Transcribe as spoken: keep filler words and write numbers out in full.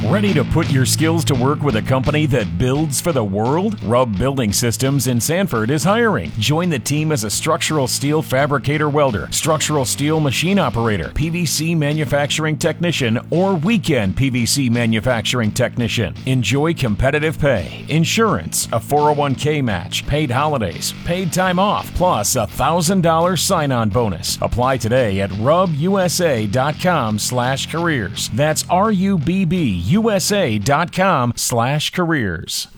Ready to put your skills to work with a company that builds for the world? Rubb Building Systems in Sanford is hiring. Join the team as a structural steel fabricator welder, structural steel machine operator, P V C manufacturing technician, or weekend P V C manufacturing technician. Enjoy competitive pay, insurance, a four oh one k match, paid holidays, paid time off, plus a one thousand dollars sign-on bonus. Apply today at rubbusa.com slash careers. That's R U B B U S A dot com slash careers.